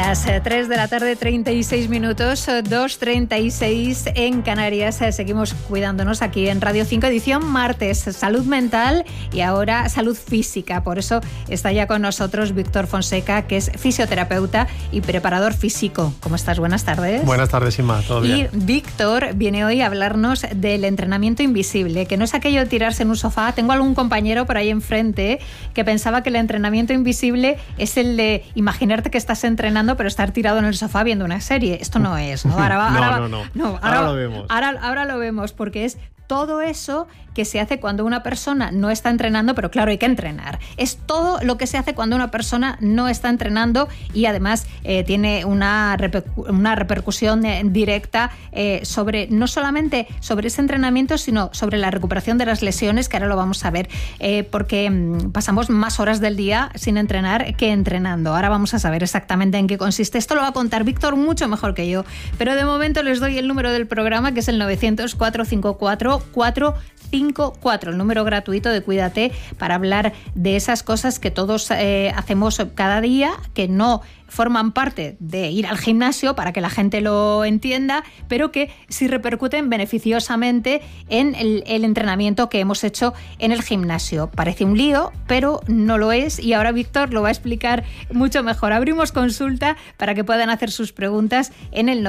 Las 3 de la tarde, 36 minutos, 2:36 en Canarias. Seguimos cuidándonos aquí en Radio 5, edición martes. Salud mental y ahora salud física. Por eso está ya con nosotros Víctor Fonseca, que es fisioterapeuta y preparador físico. ¿Cómo estás? Buenas tardes. Buenas tardes, Inma. ¿Todo bien? Y Víctor viene hoy a hablarnos del entrenamiento invisible, que no es aquello de tirarse en un sofá. Tengo algún compañero por ahí enfrente que pensaba que el entrenamiento invisible es el de imaginarte que estás entrenando pero estar tirado en el sofá viendo una serie. Esto no es, ¿no? Ahora lo vemos. Ahora lo vemos, porque es todo eso que se hace cuando una persona no está entrenando, pero claro, hay que entrenar. Es todo lo que se hace cuando una persona no está entrenando y además tiene una repercusión directa sobre, no solamente sobre ese entrenamiento, sino sobre la recuperación de las lesiones, que ahora lo vamos a ver, porque pasamos más horas del día sin entrenar que entrenando. Ahora vamos a saber exactamente en qué consiste. Esto lo va a contar Víctor mucho mejor que yo, pero de momento les doy el número del programa, que es el 900-454-454, el número gratuito de Cuídate, para hablar de esas cosas que todos hacemos cada día, que no forman parte de ir al gimnasio, para que la gente lo entienda, pero que sí repercuten beneficiosamente en el entrenamiento que hemos hecho en el gimnasio. Parece un lío, pero no lo es, y ahora Víctor lo va a explicar mucho mejor. Abrimos consulta para que puedan hacer sus preguntas en el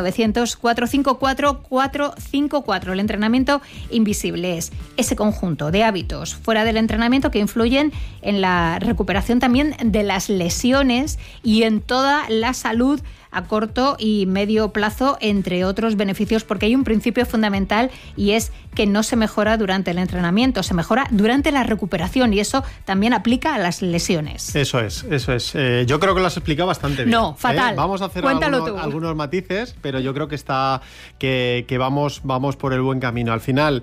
900-454-454. El entrenamiento invisible es ese conjunto de hábitos fuera del entrenamiento que influyen en la recuperación también de las lesiones y en toda la salud a corto y medio plazo, entre otros beneficios, porque hay un principio fundamental y es que no se mejora durante el entrenamiento, se mejora durante la recuperación, y eso también aplica a las lesiones. Eso es. Yo creo que lo has explicado bastante bien. No, fatal. Vamos a hacer algunos matices, pero yo creo que vamos por el buen camino. Al final,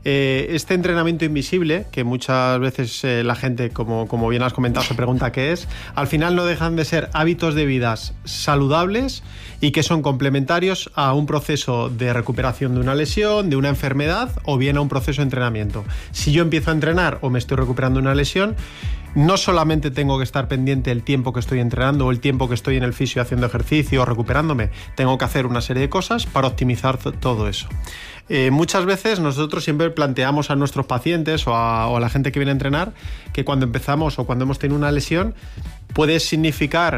este entrenamiento invisible, que muchas veces la gente, como bien has comentado, se pregunta qué es, al final no dejan de ser hábitos de vidas saludables y que son complementarios a un proceso de recuperación de una lesión, de una enfermedad, o bien a un proceso de entrenamiento. Si yo empiezo a entrenar o me estoy recuperando una lesión, no solamente tengo que estar pendiente del tiempo que estoy entrenando o el tiempo que estoy en el fisio haciendo ejercicio o recuperándome, tengo que hacer una serie de cosas para optimizar todo eso. Muchas veces nosotros siempre planteamos a nuestros pacientes o a la gente que viene a entrenar que cuando empezamos o cuando hemos tenido una lesión puede significar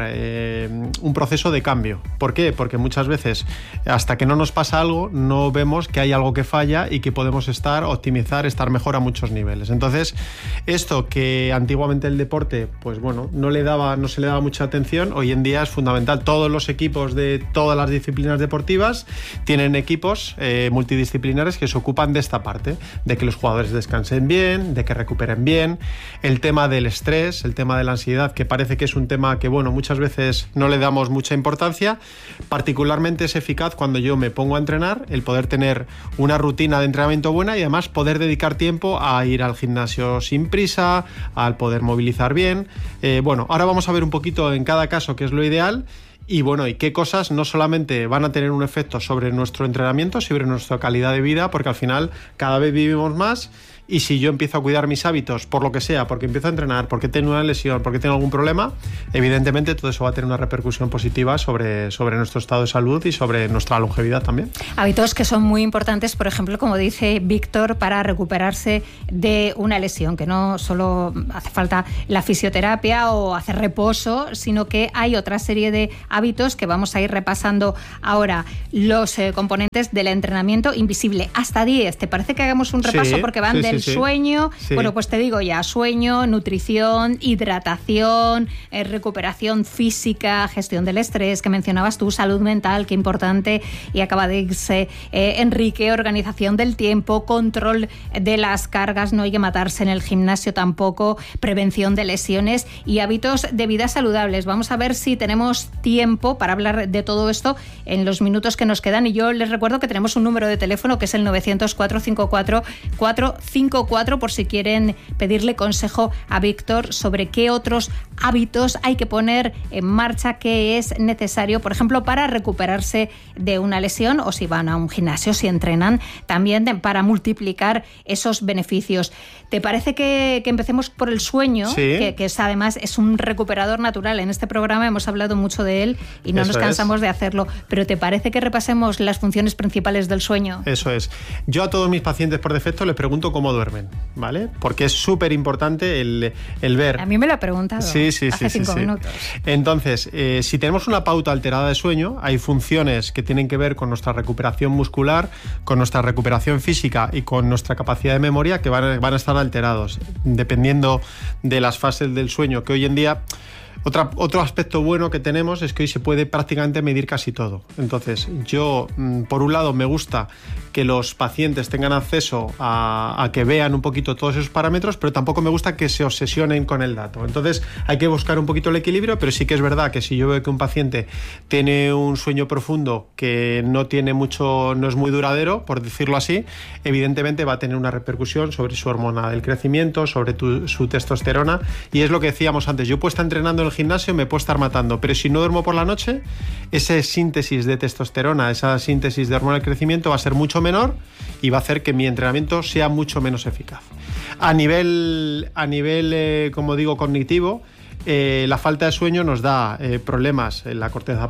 un proceso de cambio. ¿Por qué? Porque muchas veces hasta que no nos pasa algo no vemos que hay algo que falla y que podemos optimizar, estar mejor a muchos niveles. Entonces, esto que antiguamente el deporte, pues bueno, no se le daba mucha atención, hoy en día es fundamental. Todos los equipos de todas las disciplinas deportivas tienen equipos multidisciplinares que se ocupan de esta parte, de que los jugadores descansen bien, de que recuperen bien, el tema del estrés, el tema de la ansiedad, que parece que es un tema que, bueno, muchas veces no le damos mucha importancia. Particularmente es eficaz cuando yo me pongo a entrenar, el poder tener una rutina de entrenamiento buena y además poder dedicar tiempo a ir al gimnasio sin prisa, al poder movilizar bien. Ahora vamos a ver un poquito en cada caso qué es lo ideal. Y bueno, y qué cosas no solamente van a tener un efecto sobre nuestro entrenamiento, sobre nuestra calidad de vida, porque al final cada vez vivimos más, y si yo empiezo a cuidar mis hábitos por lo que sea, porque empiezo a entrenar, porque tengo una lesión, porque tengo algún problema, evidentemente todo eso va a tener una repercusión positiva sobre nuestro estado de salud y sobre nuestra longevidad también. Hábitos que son muy importantes, por ejemplo, como dice Víctor, para recuperarse de una lesión, que no solo hace falta la fisioterapia o hacer reposo, sino que hay otra serie de hábitos que vamos a ir repasando ahora. Los componentes del entrenamiento invisible, hasta 10. ¿Te parece que hagamos un repaso? Porque van del sueño, bueno, pues te digo ya, sueño, nutrición, hidratación, recuperación física, gestión del estrés, que mencionabas tú, salud mental, qué importante, y acaba de irse Enrique, organización del tiempo, control de las cargas, no hay que matarse en el gimnasio tampoco, prevención de lesiones y hábitos de vida saludables. Vamos a ver si tenemos tiempo para hablar de todo esto en los minutos que nos quedan, y yo les recuerdo que tenemos un número de teléfono que es el 900-454-454 por si quieren pedirle consejo a Víctor sobre qué otros hábitos hay que poner en marcha, qué es necesario, por ejemplo, para recuperarse de una lesión, o si van a un gimnasio, si entrenan, también para multiplicar esos beneficios. ¿Te parece que empecemos por el sueño? Sí. Que es, además es un recuperador natural. En este programa hemos hablado mucho de él y no nos cansamos de hacerlo. Pero ¿te parece que repasemos las funciones principales del sueño? Eso es. Yo a todos mis pacientes por defecto les pregunto cómo duermen, ¿vale? Porque es súper importante el ver... A mí me lo ha preguntado hace 5 minutos. Entonces, si tenemos una pauta alterada de sueño, hay funciones que tienen que ver con nuestra recuperación muscular, con nuestra recuperación física y con nuestra capacidad de memoria que van a estar alterados, dependiendo de las fases del sueño, que hoy en día... Otro aspecto bueno que tenemos es que hoy se puede prácticamente medir casi todo. Entonces, yo, por un lado, me gusta que los pacientes tengan acceso a que vean un poquito todos esos parámetros, pero tampoco me gusta que se obsesionen con el dato. Entonces, hay que buscar un poquito el equilibrio, pero sí que es verdad que si yo veo que un paciente tiene un sueño profundo que no es muy duradero, por decirlo así, evidentemente va a tener una repercusión sobre su hormona del crecimiento, sobre su testosterona, y es lo que decíamos antes. Yo puedo estar entrenando en el gimnasio, me puedo estar matando, pero si no duermo por la noche, esa síntesis de testosterona, esa síntesis de hormona del crecimiento va a ser mucho menor y va a hacer que mi entrenamiento sea mucho menos eficaz. A nivel como digo, cognitivo, la falta de sueño nos da problemas en la corteza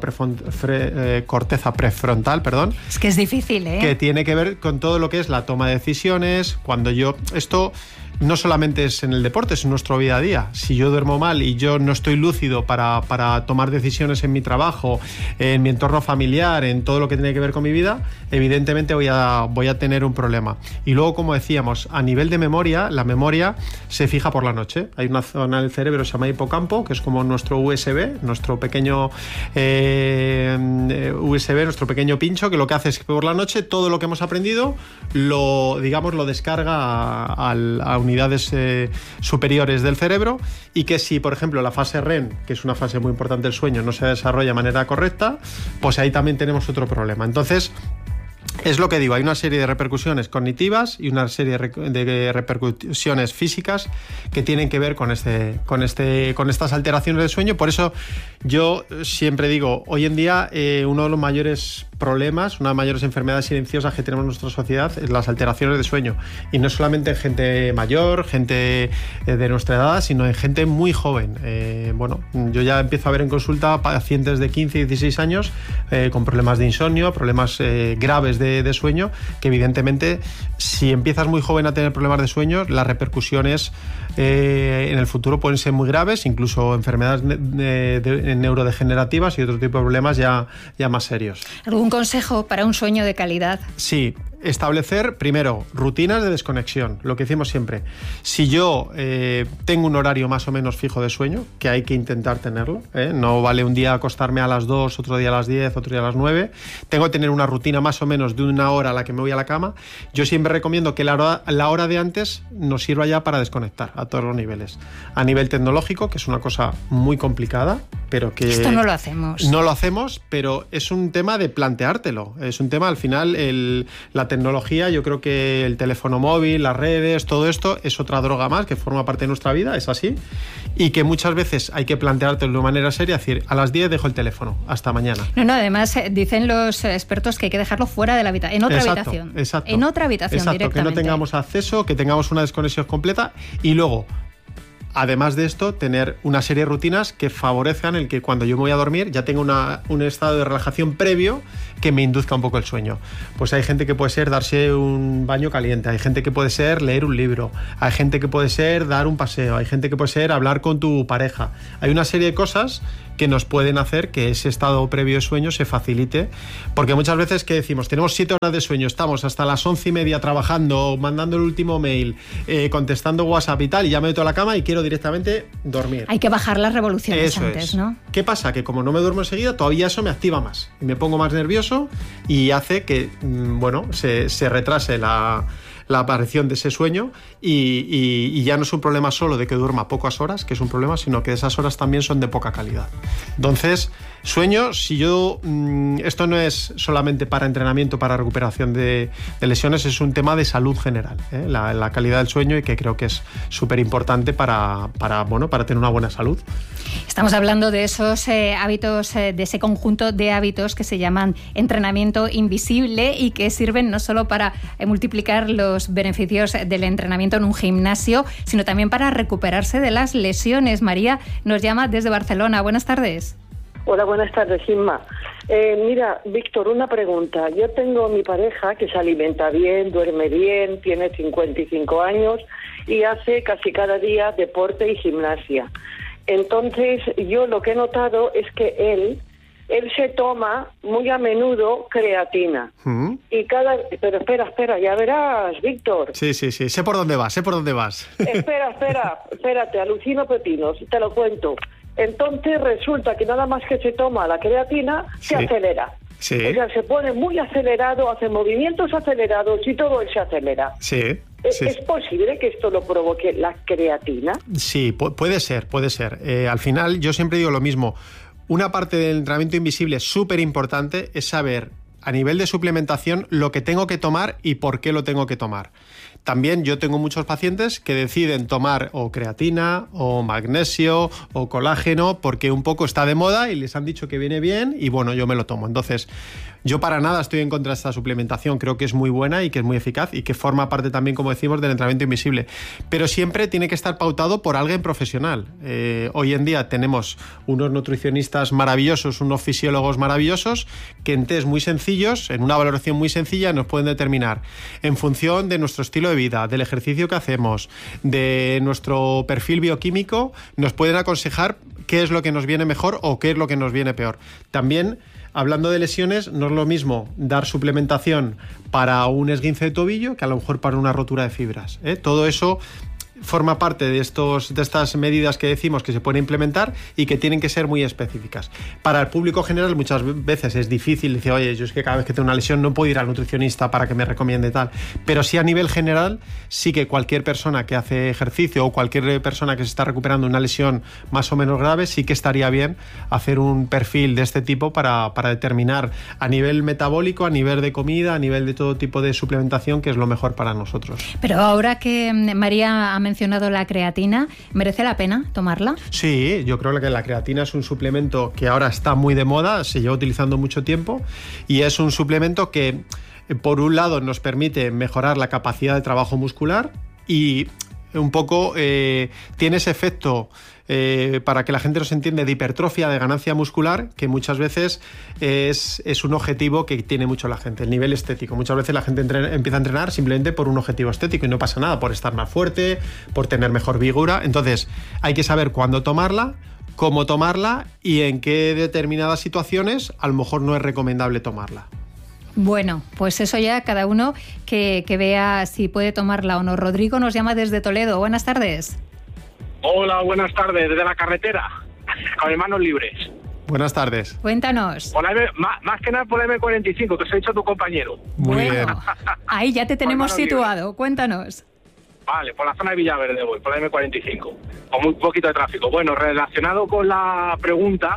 prefrontal, perdón. Es que es difícil, que tiene que ver con todo lo que es la toma de decisiones. Esto no solamente es en el deporte, es en nuestro día a día. Si yo duermo mal y yo no estoy lúcido para tomar decisiones en mi trabajo, en mi entorno familiar, en todo lo que tiene que ver con mi vida, evidentemente voy a tener un problema. Y luego, como decíamos, a nivel de memoria, la memoria se fija por la noche. Hay una zona del cerebro que se llama hipocampo, que es como nuestro USB, nuestro pequeño nuestro pequeño pincho, que lo que hace es que por la noche todo lo que hemos aprendido lo descarga a unidades superiores del cerebro, y que si, por ejemplo, la fase REM, que es una fase muy importante del sueño, no se desarrolla de manera correcta, pues ahí también tenemos otro problema. Entonces, es lo que digo, hay una serie de repercusiones cognitivas y una serie de repercusiones físicas que tienen que ver con estas alteraciones del sueño. Por eso yo siempre digo, hoy en día uno de los mayores problemas, una de las mayores enfermedades silenciosas que tenemos en nuestra sociedad es las alteraciones de sueño. Y no solamente en gente mayor, gente de nuestra edad, sino en gente muy joven. Yo ya empiezo a ver en consulta pacientes de 15 y 16 años con problemas de insomnio, problemas graves de sueño, que evidentemente si empiezas muy joven a tener problemas de sueño, las repercusiones en el futuro pueden ser muy graves, incluso enfermedades neurodegenerativas y otro tipo de problemas ya más serios. ¿Algún consejo para un sueño de calidad? Sí. Establecer, primero, rutinas de desconexión, lo que decimos siempre. Si yo tengo un horario más o menos fijo de sueño, que hay que intentar tenerlo, no vale un día acostarme a las 2, otro día a las 10, otro día a las 9, tengo que tener una rutina más o menos de una hora a la que me voy a la cama. Yo siempre recomiendo que la hora de antes nos sirva ya para desconectar a todos los niveles. A nivel tecnológico, que es una cosa muy complicada, pero que... Esto no lo hacemos. No lo hacemos, pero es un tema de planteártelo. Es un tema, al final, la tecnología, yo creo que el teléfono móvil, las redes, todo esto es otra droga más que forma parte de nuestra vida, es así, y que muchas veces hay que planteártelo de manera seria, decir, a las 10 dejo el teléfono, hasta mañana. No, además dicen los expertos que hay que dejarlo fuera de la habitación, en otra habitación. Exacto. En otra habitación directamente. Que no tengamos acceso, que tengamos una desconexión completa, y luego, además de esto, tener una serie de rutinas que favorezcan el que cuando yo me voy a dormir ya tenga un estado de relajación previo que me induzca un poco el sueño. Pues hay gente que puede ser darse un baño caliente, hay gente que puede ser leer un libro, hay gente que puede ser dar un paseo, hay gente que puede ser hablar con tu pareja. Hay una serie de cosas que nos pueden hacer que ese estado previo de sueño se facilite, porque muchas veces que decimos, tenemos 7 horas de sueño, estamos hasta las 11:30 trabajando, mandando el último mail, contestando WhatsApp y tal, y ya me meto a la cama y quiero directamente dormir. Hay que bajar las revoluciones eso antes, es. ¿no? ¿Qué pasa? Que como no me duermo enseguida, todavía eso me activa más y me pongo más nervioso y hace que, se retrase la aparición de ese sueño y ya no es un problema solo de que duerma pocas horas, que es un problema, sino que esas horas también son de poca calidad. Entonces, sueño, esto no es solamente para entrenamiento, para recuperación de lesiones, es un tema de salud general, la calidad del sueño, y que creo que es súper importante para tener una buena salud. Estamos hablando de esos hábitos, de ese conjunto de hábitos que se llaman entrenamiento invisible y que sirven no solo para multiplicar los beneficios del entrenamiento en un gimnasio, sino también para recuperarse de las lesiones. María nos llama desde Barcelona. Buenas tardes. Hola, buenas tardes, Inma. Mira, Víctor, una pregunta. Yo tengo mi pareja que se alimenta bien, duerme bien, tiene 55 años y hace casi cada día deporte y gimnasia. Entonces, yo lo que he notado es que él se toma muy a menudo creatina. Pero espera, ya verás, Víctor. Sí, sé por dónde vas. Espérate, alucino pepinos, te lo cuento. Entonces resulta que nada más que se toma la creatina, se acelera. Sí. O sea, se pone muy acelerado, hace movimientos acelerados y todo él se acelera. Sí. ¿Es posible que esto lo provoque la creatina? Sí, puede ser. Al final, yo siempre digo lo mismo. Una parte del entrenamiento invisible súper importante es saber, a nivel de suplementación, lo que tengo que tomar y por qué lo tengo que tomar. También yo tengo muchos pacientes que deciden tomar o creatina, o magnesio, o colágeno, porque un poco está de moda y les han dicho que viene bien y bueno, yo me lo tomo. Entonces, yo para nada estoy en contra de esta suplementación, creo que es muy buena y que es muy eficaz y que forma parte también, como decimos, del entrenamiento invisible. Pero siempre tiene que estar pautado por alguien profesional. Hoy en día tenemos unos nutricionistas maravillosos, unos fisiólogos maravillosos, que en test muy sencillos, en una valoración muy sencilla, nos pueden determinar en función de nuestro estilo de vida, del ejercicio que hacemos, de nuestro perfil bioquímico, nos pueden aconsejar qué es lo que nos viene mejor o qué es lo que nos viene peor. También, hablando de lesiones, no es lo mismo dar suplementación para un esguince de tobillo que a lo mejor para una rotura de fibras. Todo eso forma parte de estas medidas que decimos que se pueden implementar y que tienen que ser muy específicas. Para el público general muchas veces es difícil decir, oye, yo es que cada vez que tengo una lesión no puedo ir al nutricionista para que me recomiende tal, pero sí a nivel general sí que cualquier persona que hace ejercicio o cualquier persona que se está recuperando una lesión más o menos grave, sí que estaría bien hacer un perfil de este tipo para determinar a nivel metabólico, a nivel de comida, a nivel de todo tipo de suplementación, que es lo mejor para nosotros. Pero ahora que María ha mencionado la creatina, ¿merece la pena tomarla? Sí, yo creo que la creatina es un suplemento que ahora está muy de moda, se lleva utilizando mucho tiempo y es un suplemento que, por un lado, nos permite mejorar la capacidad de trabajo muscular y un poco tiene ese efecto, para que la gente nos entienda, de hipertrofia, de ganancia muscular, que muchas veces es un objetivo que tiene mucho la gente, el nivel estético. Muchas veces la gente empieza a entrenar simplemente por un objetivo estético y no pasa nada, por estar más fuerte, por tener mejor vigor. Entonces hay que saber cuándo tomarla, cómo tomarla y en qué determinadas situaciones a lo mejor no es recomendable tomarla. Bueno, pues eso ya cada uno que vea si puede tomarla o no. Rodrigo nos llama desde Toledo. Buenas tardes. Hola, buenas tardes, desde la carretera, con mis manos libres. Buenas tardes. Cuéntanos. Más que nada por la M45, que se ha dicho tu compañero. Muy bien. Ahí ya te tenemos situado. Libres. Cuéntanos. Vale, por la zona de Villaverde voy, por la M45, con muy poquito de tráfico. Bueno, relacionado con la pregunta,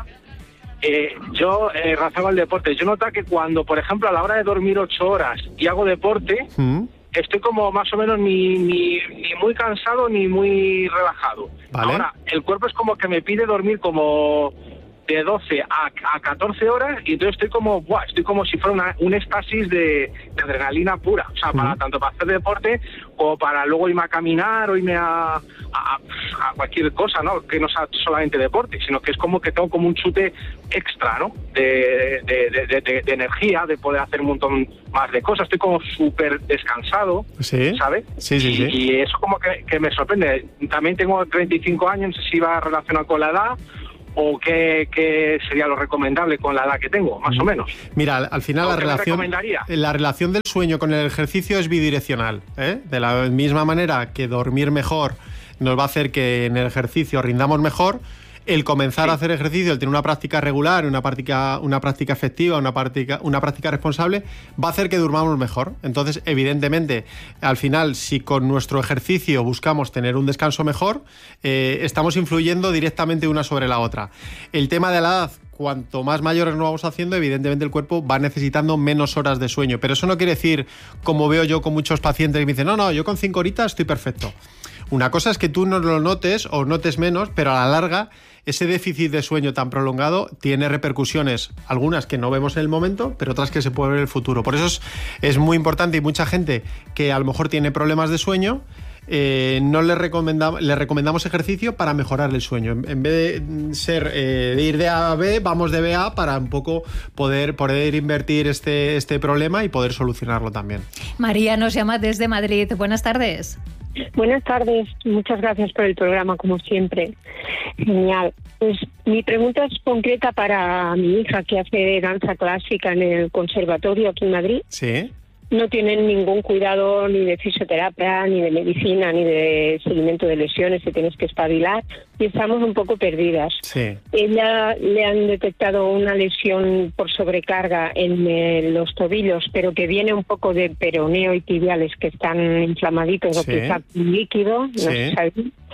yo razonaba el deporte. Yo noto que cuando, por ejemplo, a la hora de dormir 8 horas y hago deporte, estoy como más o menos ni muy cansado ni muy relajado. Vale. Ahora, el cuerpo es como que me pide dormir como de 12 a 14 horas y entonces estoy como si fuera un éxtasis de adrenalina pura. O sea, tanto para hacer deporte como para luego irme a caminar o irme a cualquier cosa, ¿no? Que no sea solamente deporte, sino que es como que tengo como un chute extra, ¿no? De energía, de poder hacer un montón más de cosas. Estoy como súper descansado, ¿Sí? ¿sabes? Sí. Y eso como que me sorprende. También tengo 35 años, no sé si va relacionado con la edad o qué sería lo recomendable con la edad que tengo, más o menos. Mira, al final la relación del sueño con el ejercicio es bidireccional, ¿eh? De la misma manera que dormir mejor nos va a hacer que en el ejercicio rindamos mejor, el comenzar a hacer ejercicio, el tener una práctica regular, una práctica efectiva, una práctica responsable, va a hacer que durmamos mejor. Entonces, evidentemente, al final, si con nuestro ejercicio buscamos tener un descanso mejor, estamos influyendo directamente una sobre la otra. El tema de la edad, cuanto más mayores nos vamos haciendo, evidentemente el cuerpo va necesitando menos horas de sueño. Pero eso no quiere decir, como veo yo con muchos pacientes que me dicen, no, yo con 5 horitas estoy perfecto. Una cosa es que tú no lo notes o notes menos, pero a la larga ese déficit de sueño tan prolongado tiene repercusiones, algunas que no vemos en el momento, pero otras que se pueden ver en el futuro. Por eso es muy importante, y mucha gente que a lo mejor tiene problemas de sueño, no le recomendamos ejercicio para mejorar el sueño. En vez de ser de ir de A a B, vamos de B a A para un poco poder invertir este problema y poder solucionarlo también. María nos llama desde Madrid. Buenas tardes. Buenas tardes, muchas gracias por el programa, como siempre. Genial. Pues mi pregunta es concreta para mi hija, que hace danza clásica en el conservatorio aquí en Madrid. Sí. No tienen ningún cuidado ni de fisioterapia, ni de medicina, ni de seguimiento de lesiones, que tienes que espabilar, y estamos un poco perdidas. Sí. Ella le han detectado una lesión por sobrecarga en los tobillos, pero que viene un poco de peroneo y tibiales, que están inflamaditos, o quizá líquido, no se sabe.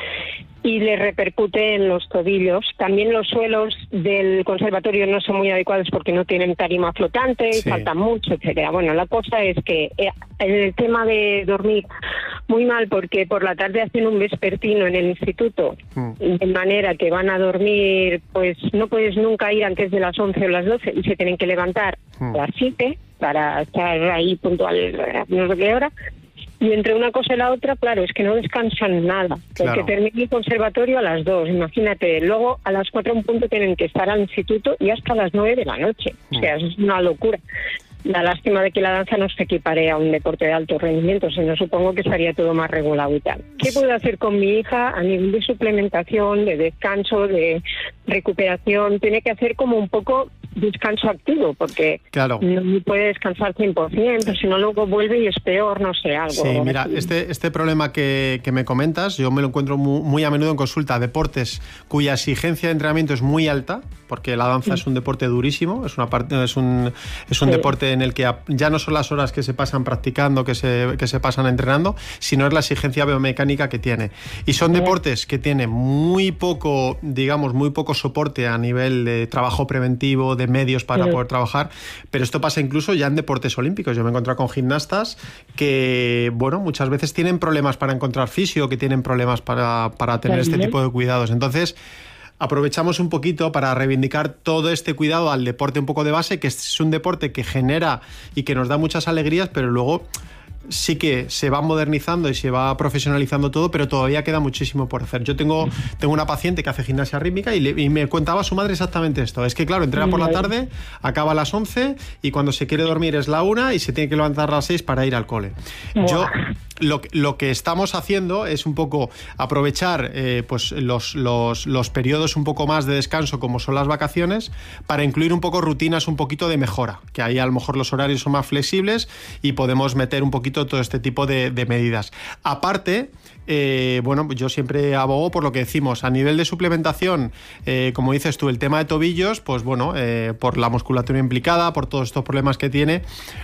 Y le repercute en los tobillos. También los suelos del conservatorio no son muy adecuados porque no tienen tarima flotante y faltan mucho, etcétera. Bueno, la cosa es que el tema de dormir muy mal, porque por la tarde hacen un vespertino en el instituto, de manera que van a dormir, pues no puedes nunca ir antes de las 11 o las 12 y se tienen que levantar a las 7 para estar ahí puntual no sé qué hora. Y entre una cosa y la otra, claro, es que no descansan nada. Claro. Porque termina el conservatorio a las 2, imagínate. Luego a las 4 en punto tienen que estar al instituto y hasta las 9 de la noche. O sea, es una locura. La lástima de que la danza no se equipare a un deporte de alto rendimiento, sino supongo que estaría todo más regulado y tal. ¿Qué puedo hacer con mi hija a nivel de suplementación, de descanso, de recuperación? Tiene que hacer como un poco descanso activo, porque no puede descansar 100%, si no luego vuelve y es peor, no sé, algo. Sí, mira, este problema que me comentas, yo me lo encuentro muy a menudo en consulta. Deportes cuya exigencia de entrenamiento es muy alta, porque la danza es un deporte durísimo, es un deporte en el que ya no son las horas que se pasan practicando, que se pasan entrenando, sino es la exigencia biomecánica que tiene. Y son deportes que tienen muy poco soporte a nivel de trabajo preventivo, de medios para poder trabajar, pero esto pasa incluso ya en deportes olímpicos. Yo me he encontrado con gimnastas que, bueno, muchas veces tienen problemas para encontrar fisio, que tienen problemas para tener este tipo de cuidados. Entonces, aprovechamos un poquito para reivindicar todo este cuidado al deporte un poco de base, que es un deporte que genera y que nos da muchas alegrías, pero luego sí que se va modernizando y se va profesionalizando todo, pero todavía queda muchísimo por hacer. Yo tengo una paciente que hace gimnasia rítmica y me contaba a su madre exactamente esto. Es que, claro, entrena por la tarde, acaba a las 11 y cuando se quiere dormir es la 1 y se tiene que levantar a las 6 para ir al cole. Yo lo que estamos haciendo es un poco aprovechar pues los periodos un poco más de descanso, como son las vacaciones, para incluir un poco rutinas un poquito de mejora, que ahí a lo mejor los horarios son más flexibles y podemos meter un poquito todo este tipo de medidas. Aparte, bueno, yo siempre abogo por lo que decimos, a nivel de suplementación, como dices tú, el tema de tobillos, pues bueno, por la musculatura implicada, por todos estos problemas que tiene,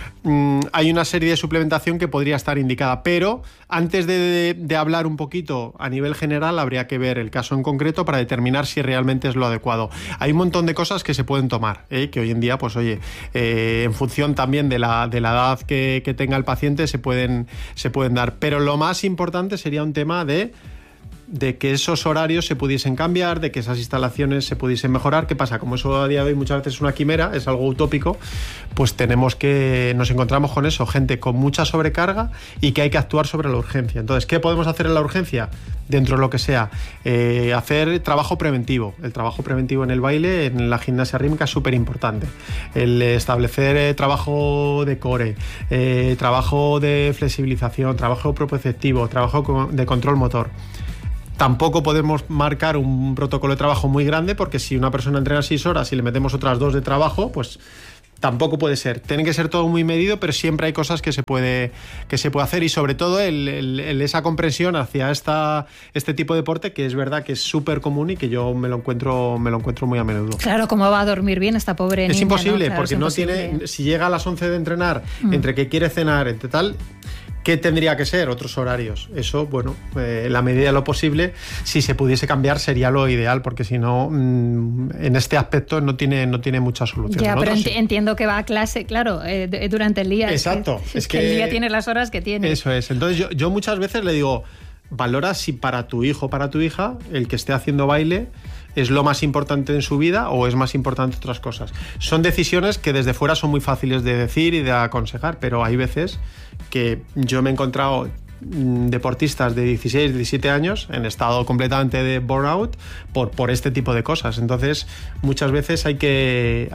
hay una serie de suplementación que podría estar indicada, pero antes de hablar un poquito a nivel general, habría que ver el caso en concreto para determinar si realmente es lo adecuado. Hay un montón de cosas que se pueden tomar, que hoy en día, pues oye, en función también de la edad que tenga el paciente, se pueden dar, pero lo más importante sería un tema de que esos horarios se pudiesen cambiar, de que esas instalaciones se pudiesen mejorar. ¿Qué pasa? Como eso a día de hoy muchas veces es una quimera, es algo utópico, pues nos encontramos con eso, gente con mucha sobrecarga y que hay que actuar sobre la urgencia. Entonces, ¿qué podemos hacer en la urgencia? Dentro de lo que sea, hacer trabajo preventivo. El trabajo preventivo en el baile, en la gimnasia rítmica es súper importante. El establecer trabajo de core, trabajo de flexibilización, trabajo propioceptivo, trabajo de control motor. Tampoco podemos marcar un protocolo de trabajo muy grande, porque si una persona entrena 6 horas y le metemos otras 2 de trabajo, pues tampoco puede ser. Tiene que ser todo muy medido, pero siempre hay cosas que se puede hacer, y sobre todo esa comprensión hacia este tipo de deporte, que es verdad que es súper común y que yo me lo encuentro muy a menudo. Claro, ¿cómo va a dormir bien esta pobre niña? Es imposible, ¿no? Claro, porque es imposible. no tiene, si llega a las 11 de entrenar, entre que quiere cenar, entre tal, ¿qué tendría que ser? Otros horarios. Eso, bueno, en la medida de lo posible, si se pudiese cambiar sería lo ideal, porque si no, en este aspecto no tiene mucha solución. Ya, pero entiendo que va a clase, claro, durante el día. Exacto. Es que el día tiene las horas que tiene. Eso es. Entonces yo muchas veces le digo, valora si para tu hijo o para tu hija el que esté haciendo baile es lo más importante en su vida o es más importante otras cosas. Son decisiones que desde fuera son muy fáciles de decir y de aconsejar, pero hay veces que yo me he encontrado deportistas de 16, 17 años en estado completamente de burnout por este tipo de cosas. Entonces, muchas veces hay que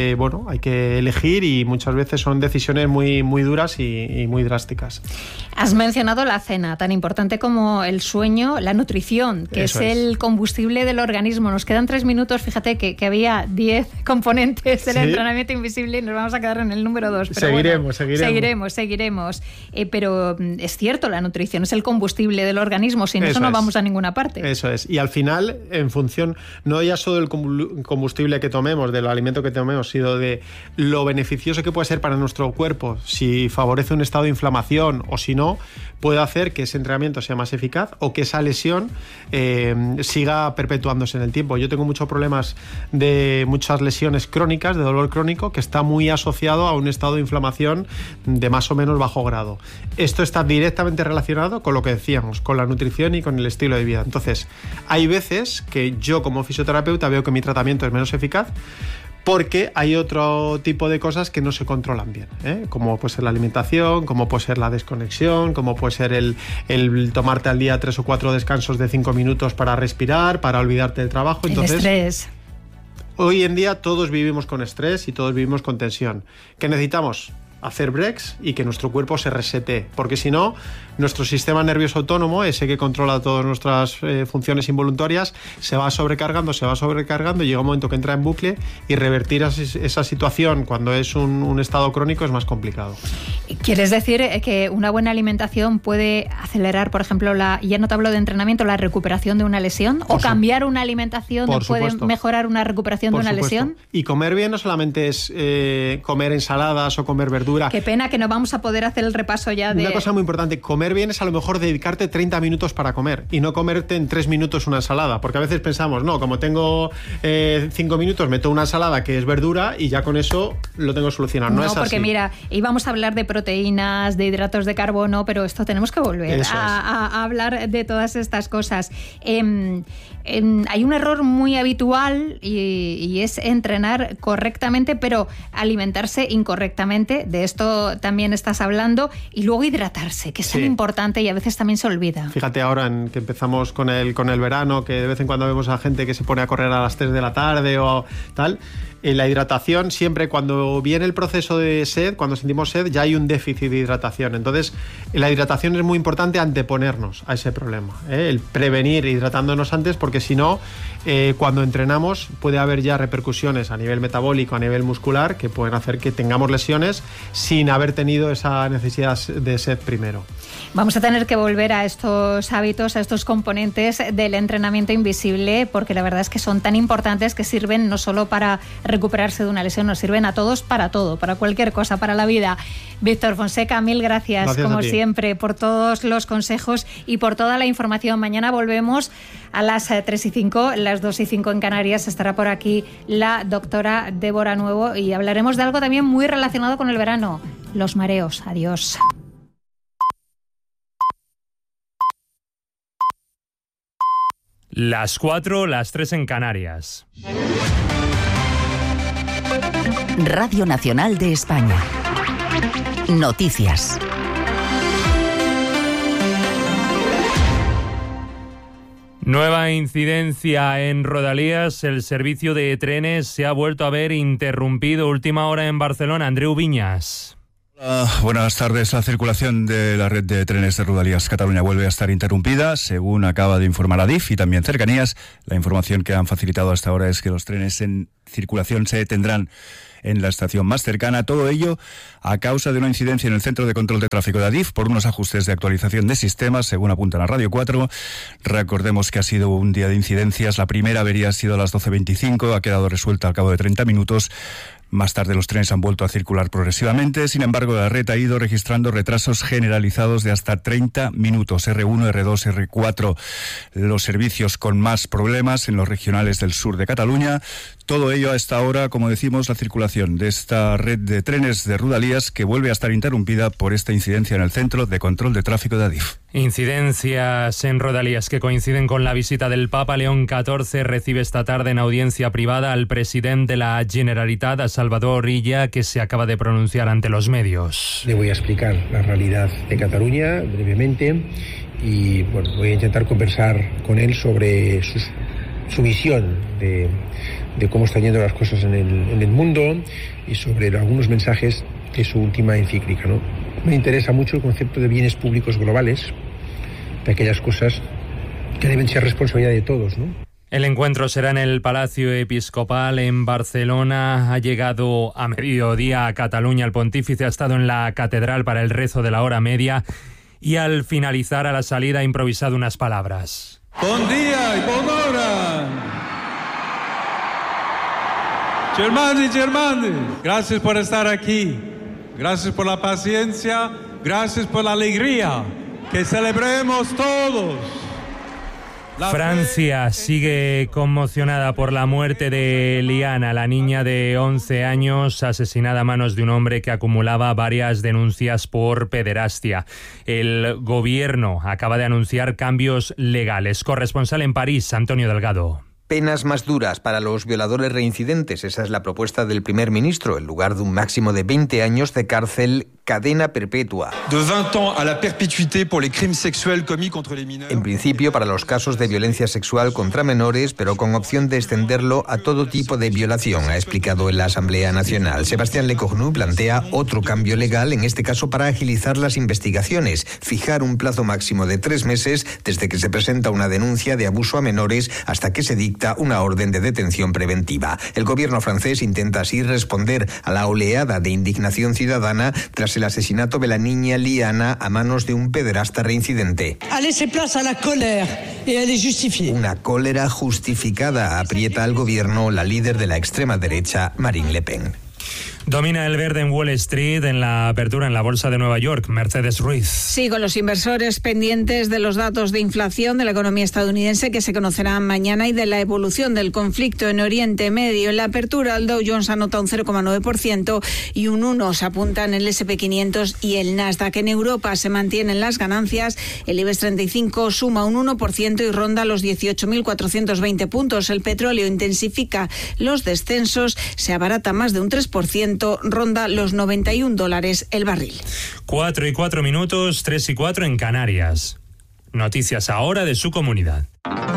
elegir, y muchas veces son decisiones muy, muy duras y muy drásticas. Has mencionado la cena, tan importante como el sueño, la nutrición, que es el combustible del organismo. Nos quedan 3 minutos, fíjate que había 10 componentes del entrenamiento invisible y nos vamos a quedar en el número 2. Pero seguiremos. Pero es cierto, la nutrición es el combustible del organismo, sin eso no vamos a ninguna parte. Eso es, y al final, en función, no ya solo del combustible que tomemos, del alimento que tomemos, sino de lo beneficioso que puede ser para nuestro cuerpo, si favorece un estado de inflamación o si no, puede hacer que ese entrenamiento sea más eficaz o que esa lesión siga perpetuándose en el tiempo. Yo tengo muchos problemas de muchas lesiones crónicas, de dolor crónico, que está muy asociado a un estado de inflamación de más o menos bajo grado. Esto está directamente relacionado con lo que decíamos, con la nutrición y con el estilo de vida. Entonces, hay veces que yo como fisioterapeuta veo que mi tratamiento es menos eficaz porque hay otro tipo de cosas que no se controlan bien, como puede ser la alimentación, como puede ser la desconexión, como puede ser el tomarte al día 3 o 4 descansos de 5 minutos para respirar, para olvidarte del trabajo. Entonces, el estrés. Hoy en día todos vivimos con estrés y todos vivimos con tensión. ¿Qué necesitamos? Hacer breaks y que nuestro cuerpo se resete, porque si no, nuestro sistema nervioso autónomo, ese que controla todas nuestras funciones involuntarias, se va sobrecargando y llega un momento que entra en bucle, y revertir esa situación cuando es un estado crónico es más complicado. ¿Quieres decir que una buena alimentación puede acelerar, por ejemplo, ya no te hablo de entrenamiento, la recuperación de una lesión? ¿O cambiar una alimentación puede mejorar una recuperación de una lesión? Y comer bien no solamente es comer ensaladas o comer verduras. Qué pena que no vamos a poder hacer el repaso ya de... Una cosa muy importante, comer bien es a lo mejor dedicarte 30 minutos para comer y no comerte en 3 minutos una ensalada, porque a veces pensamos, no, como tengo 5 minutos, meto una ensalada que es verdura y ya con eso lo tengo solucionado. No es así. Porque mira, íbamos a hablar de proteínas, de hidratos de carbono, pero esto tenemos que volver a hablar de todas estas cosas. Hay un error muy habitual y es entrenar correctamente, pero alimentarse incorrectamente. De esto también estás hablando. Y luego hidratarse, que es tan importante y a veces también se olvida. Fíjate ahora que empezamos con el verano, que de vez en cuando vemos a gente que se pone a correr a las 3 de la tarde o tal. La hidratación, siempre cuando viene el proceso de sed, cuando sentimos sed, ya hay un déficit de hidratación. Entonces, la hidratación es muy importante, anteponernos a ese problema, el prevenir hidratándonos antes, porque si no, cuando entrenamos puede haber ya repercusiones a nivel metabólico, a nivel muscular, que pueden hacer que tengamos lesiones sin haber tenido esa necesidad de sed primero. Vamos a tener que volver a estos hábitos, a estos componentes del entrenamiento invisible, porque la verdad es que son tan importantes, que sirven no solo para recuperarse de una lesión, nos sirven a todos para todo, para cualquier cosa, para la vida. Víctor Fonseca, mil gracias como siempre, por todos los consejos y por toda la información. Mañana volvemos a las 3:05, las 2:05 en Canarias. Estará por aquí la doctora Débora Nuevo y hablaremos de algo también muy relacionado con el verano, los mareos. Adiós. Las 4, las 3 en Canarias. Radio Nacional de España. Noticias. Nueva incidencia en Rodalies. El servicio de trenes se ha vuelto a ver interrumpido. Última hora en Barcelona. Andreu Viñas. Buenas tardes. La circulación de la red de trenes de Rodalies Cataluña vuelve a estar interrumpida, según acaba de informar Adif y también Cercanías. La información que han facilitado hasta ahora es que los trenes en circulación se detendrán en la estación más cercana. Todo ello a causa de una incidencia en el centro de control de tráfico de Adif por unos ajustes de actualización de sistemas, según apuntan a Radio 4. Recordemos que ha sido un día de incidencias. La primera avería ha sido a las 12:25, ha quedado resuelta al cabo de 30 minutos. Más tarde los trenes han vuelto a circular progresivamente. Sin embargo, la red ha ido registrando retrasos generalizados de hasta 30 minutos. R1, R2, R4, los servicios con más problemas en los regionales del sur de Cataluña. Todo ello a esta hora, como decimos, la circulación de esta red de trenes de Rodalies que vuelve a estar interrumpida por esta incidencia en el centro de control de tráfico de Adif. Incidencias en Rodalies que coinciden con la visita del Papa. León XIV recibe esta tarde en audiencia privada al presidente de la Generalitat, a Salvador Illa, que se acaba de pronunciar ante los medios. Le voy a explicar la realidad de Cataluña brevemente y voy a intentar conversar con él sobre su visión de cómo están yendo las cosas en el mundo y sobre algunos mensajes de su última encíclica, ¿no? Me interesa mucho el concepto de bienes públicos globales, de aquellas cosas que deben ser responsabilidad de todos, ¿no? El encuentro será en el Palacio Episcopal en Barcelona. Ha llegado a mediodía a Cataluña. El pontífice ha estado en la catedral para el rezo de la hora media y al finalizar a la salida ha improvisado unas palabras. Buen día y buena hora. Germani, gracias por estar aquí. Gracias por la paciencia. Gracias por la alegría. Que celebremos todos. Francia sigue conmocionada por la muerte de Liana, la niña de 11 años asesinada a manos de un hombre que acumulaba varias denuncias por pederastia. El gobierno acaba de anunciar cambios legales. Corresponsal en París, Antonio Delgado. Penas más duras para los violadores reincidentes. Esa es la propuesta del primer ministro, en lugar de un máximo de 20 años de cárcel, cadena perpetua. De 20 ans a la perpétuité pour les crimes sexuels commis contre les mineurs. En principio para los casos de violencia sexual contra menores, pero con opción de extenderlo a todo tipo de violación, ha explicado en la Asamblea Nacional. Sebastián Lecornu plantea otro cambio legal, en este caso para agilizar las investigaciones, fijar un plazo máximo de 3 meses desde que se presenta una denuncia de abuso a menores hasta que se dicta una orden de detención preventiva. El gobierno francés intenta así responder a la oleada de indignación ciudadana tras el asesinato de la niña Liana a manos de un pederasta reincidente. Una cólera justificada, aprieta al gobierno la líder de la extrema derecha, Marine Le Pen. Domina el verde en Wall Street en la apertura en la Bolsa de Nueva York. Mercedes Ruiz. Sí, con los inversores pendientes de los datos de inflación de la economía estadounidense que se conocerán mañana y de la evolución del conflicto en Oriente Medio. En la apertura, el Dow Jones anota un 0,9% y un 1% se apunta en el S&P 500 y el Nasdaq. En Europa se mantienen las ganancias. El IBEX 35 suma un 1% y ronda los 18.420 puntos. El petróleo intensifica los descensos, se abarata más de un 3%. Ronda los $91 el barril. 4:04, 3:04 en Canarias. Noticias ahora de su comunidad.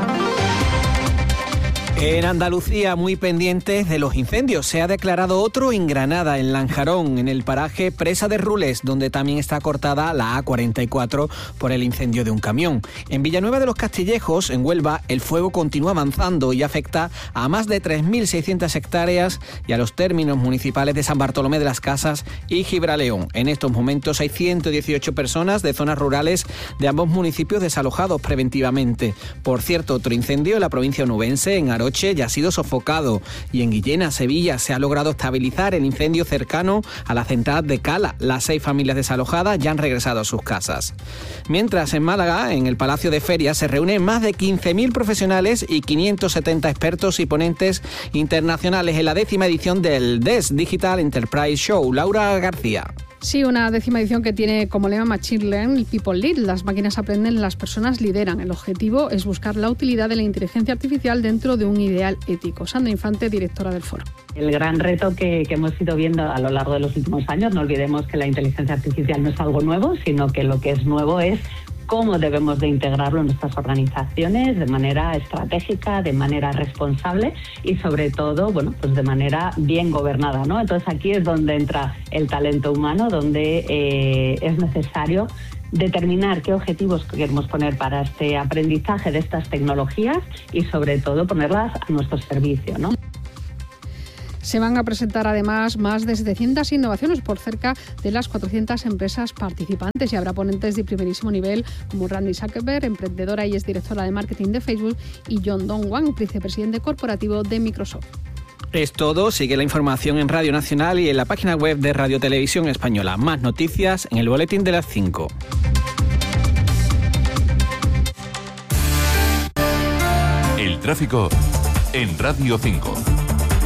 En Andalucía, muy pendientes de los incendios. Se ha declarado otro en Granada, en Lanjarón, en el paraje Presa de Rules, donde también está cortada la A44 por el incendio de un camión. En Villanueva de los Castillejos, en Huelva, el fuego continúa avanzando y afecta a más de 3.600 hectáreas y a los términos municipales de San Bartolomé de las Casas y Gibraleón. En estos momentos hay 118 personas de zonas rurales de ambos municipios desalojados preventivamente. Por cierto, otro incendio en la provincia onubense, en Aroche, ya ha sido sofocado, y en Guillena, Sevilla, se ha logrado estabilizar el incendio cercano a la central de Cala. Las 6 familias desalojadas ya han regresado a sus casas. Mientras, en Málaga, en el Palacio de Ferias, se reúnen más de 15.000 profesionales y 570 expertos y ponentes internacionales en la 10ª edición del DES Digital Enterprise Show. Laura García. Sí, una 10ª edición que tiene como lema Machine Learn, People Lead. Las máquinas aprenden, las personas lideran. El objetivo es buscar la utilidad de la inteligencia artificial dentro de un ideal ético. Sandra Infante, directora del foro. El gran reto que hemos ido viendo a lo largo de los últimos años, no olvidemos que la inteligencia artificial no es algo nuevo, sino que lo que es nuevo es cómo debemos de integrarlo en nuestras organizaciones de manera estratégica, de manera responsable y sobre todo, bueno, pues de manera bien gobernada, ¿no? Entonces aquí es donde entra el talento humano, donde es necesario determinar qué objetivos queremos poner para este aprendizaje de estas tecnologías y sobre todo ponerlas a nuestro servicio, ¿no? Se van a presentar además más de 700 innovaciones por cerca de las 400 empresas participantes y habrá ponentes de primerísimo nivel como Randy Zuckerberg, emprendedora y exdirectora de marketing de Facebook, y John Dong-Wang, vicepresidente corporativo de Microsoft. Es todo. Sigue la información en Radio Nacional y en la página web de Radio Televisión Española. Más noticias en el boletín de las 5. El tráfico en Radio 5.